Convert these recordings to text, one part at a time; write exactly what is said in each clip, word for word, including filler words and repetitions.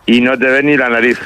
y no te ves ni la nariz.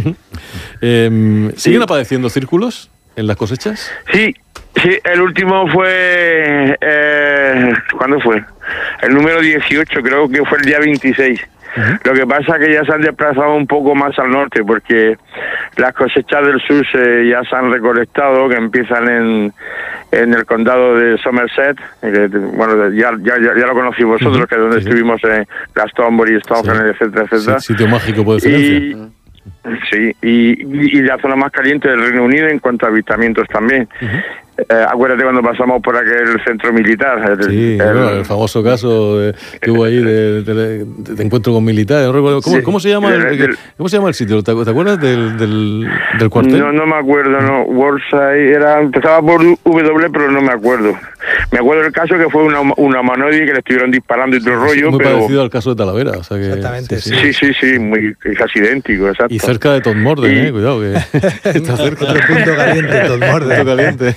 eh, ¿Siguen sí. apareciendo círculos en las cosechas? Sí, sí, el último fue, eh, ¿cuándo fue? El número dieciocho, creo que fue el día veintiséis. Uh-huh. Lo que pasa es que ya se han desplazado un poco más al norte, porque las cosechas del sur se, ya se han recolectado, que empiezan en, en el condado de Somerset, que, bueno, ya, ya, ya lo conocéis vosotros, uh-huh. que es donde sí, estuvimos en Glastonbury, Stonehenge, sí, etcétera, etcétera. Sí, sitio mágico por excelencia. Y, sí, y, y la zona más caliente del Reino Unido en cuanto a avistamientos también. Uh-huh. Eh, acuérdate cuando pasamos por aquel centro militar. El, sí, el, bueno, el famoso caso de, que hubo ahí de, de, de, de encuentro con militares. No recuerdo, ¿cómo, sí, ¿cómo, se llama el, del, ¿Cómo se llama el sitio? ¿Te, te acuerdas del, del, del cuartel? No, no me acuerdo, no. Worldside era, empezaba por W, pero no me acuerdo. Me acuerdo del caso que fue una, una humanoide que le estuvieron disparando y todo el rollo. Sí, muy pero... parecido al caso de Talavera. O sea que, exactamente, sí. Sí, sí, sí, sí, muy casi idéntico, exacto. Y cerca de Todmorden, y... eh, cuidado, que está cerca. Otro punto caliente, Todmorden. Punto caliente.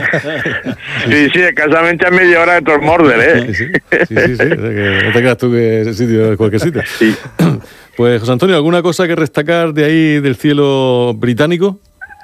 Sí, sí, escasamente a media hora de Todmorden, ¿eh? Sí, sí, sí, sí, sí. O sea que no te creas tú que ese sitio es cualquier sitio. Sí. Pues, José Antonio, ¿alguna cosa que destacar de ahí del cielo británico?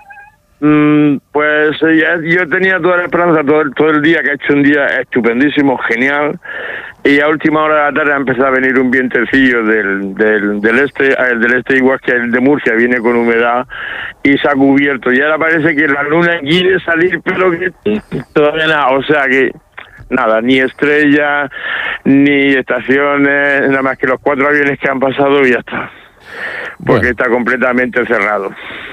Mm, pues ya, yo tenía toda la esperanza todo el, todo el día, que ha hecho un día estupendísimo, genial, y a última hora de la tarde ha empezado a venir un vientecillo del, del, del este, el del este igual que el de Murcia, viene con humedad y se ha cubierto, y ahora parece que la luna quiere salir, pero que todavía nada, o sea que nada, ni estrellas, ni estaciones, nada más que los cuatro aviones que han pasado y ya está, porque bueno, está completamente cerrado.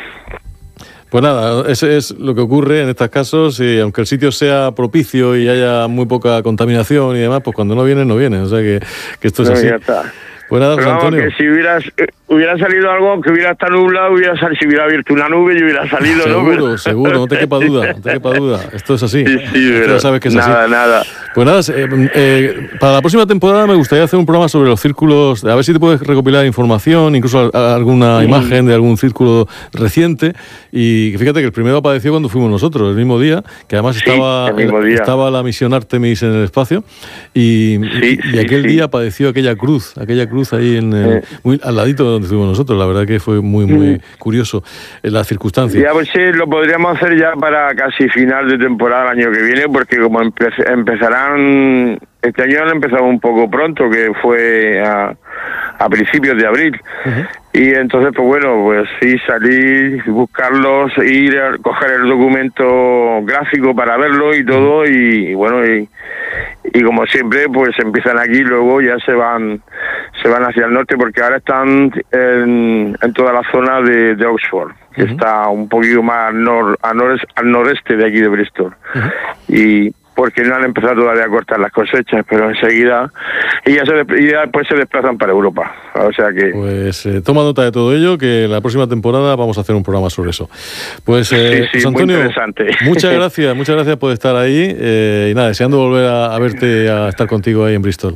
Pues nada, eso es lo que ocurre en estos casos, y aunque el sitio sea propicio y haya muy poca contaminación y demás, pues cuando no vienen, no vienen, o sea que, que esto es no, así. Ya está. Pues nada, José Antonio. Que si hubieras, eh, hubiera salido algo, que hubiera estado nublado, hubiera sal, si hubiera abierto una nube y hubiera salido, seguro, ¿no? Pero... seguro, no te quepa duda, no te quepa duda. Esto es así. Sí, sí, Esto ya sabes que es nada, así. nada. Pues nada, eh, eh, para la próxima temporada me gustaría hacer un programa sobre los círculos, a ver si te puedes recopilar información, incluso a, a alguna mm. imagen de algún círculo reciente. Y fíjate que el primero apareció cuando fuimos nosotros, el mismo día, que además sí, estaba, el mismo día. estaba la misión Artemis en el espacio. Y, sí, y, sí, y aquel sí. día apareció aquella cruz, aquella cruz ahí en el, eh. muy al ladito de donde estuvimos nosotros. La verdad que fue muy, muy mm. curioso en las circunstancias. Ya, pues sí, lo podríamos hacer ya para casi final de temporada el año que viene, porque como empe- empezarán, este año han empezado un poco pronto, que fue a, a principios de abril. Uh-huh. Y entonces, pues bueno, pues sí, salir, buscarlos, ir a coger el documento gráfico para verlo y todo, y, y bueno, y, y como siempre, pues empiezan aquí, luego ya se van se van hacia el norte, porque ahora están en, en toda la zona de, de Oxford, que uh-huh. está un poquito más al, nor, al, nor, al noreste de aquí de Bristol. Uh-huh. Y porque no han empezado todavía a cortar las cosechas, pero enseguida, y ya, se, y ya después se desplazan para Europa. O sea que... Pues eh, toma nota de todo ello, que la próxima temporada vamos a hacer un programa sobre eso. Pues, eh, sí, sí, Antonio, muy interesante. muchas gracias, muchas gracias por estar ahí, eh, y nada, deseando volver a, a verte, a estar contigo ahí en Bristol.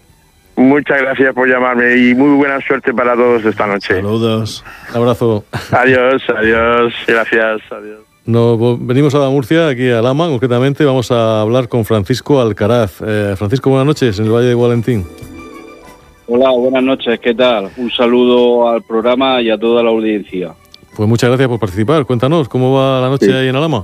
Muchas gracias por llamarme y muy buena suerte para todos esta noche. Saludos, un abrazo. Adiós, adiós, gracias, adiós. Nos venimos a la Murcia, aquí a Lama, concretamente vamos a hablar con Francisco Alcaraz. Eh, Francisco, buenas noches, en el Valle de Valentín. Hola, buenas noches, ¿qué tal? Un saludo al programa y a toda la audiencia. Pues muchas gracias por participar. Cuéntanos, ¿cómo va la noche sí. ahí en Alhama?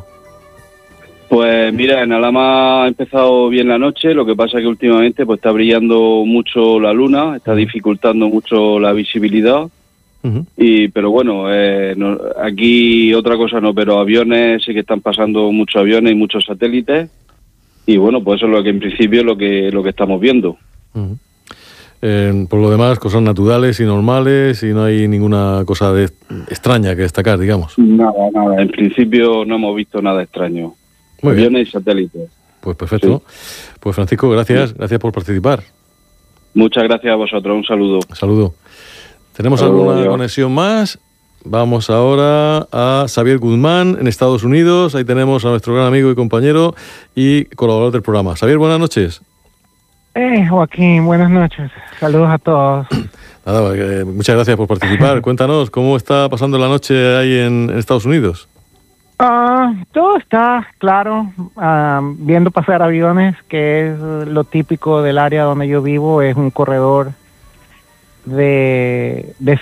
Pues mira, en Alhama ha empezado bien la noche, lo que pasa es que últimamente pues está brillando mucho la luna, está dificultando mucho la visibilidad. Uh-huh. Y pero bueno, eh, no, aquí otra cosa no, pero aviones sí que están pasando muchos aviones y muchos satélites, y bueno, pues eso es lo que en principio es lo que lo que estamos viendo. Uh-huh. Eh, por lo demás, cosas naturales y normales, y no hay ninguna cosa de, extraña que destacar, digamos. Nada, nada, en principio no hemos visto nada extraño. Muy aviones bien. Y satélites. Pues perfecto. Sí. Pues Francisco, gracias, sí. gracias por participar. Muchas gracias a vosotros, un saludo. Saludo. ¿Tenemos Saludo, alguna yo. conexión más? Vamos ahora a Xavier Guzmán, en Estados Unidos. Ahí tenemos a nuestro gran amigo y compañero y colaborador del programa. Xavier, buenas noches. Eh, Joaquín, buenas noches. Saludos a todos. Nada, eh, muchas gracias por participar. Cuéntanos, ¿cómo está pasando la noche ahí en, en Estados Unidos? Uh, todo está claro, uh, viendo pasar aviones, que es lo típico del área donde yo vivo. Es un corredor de, de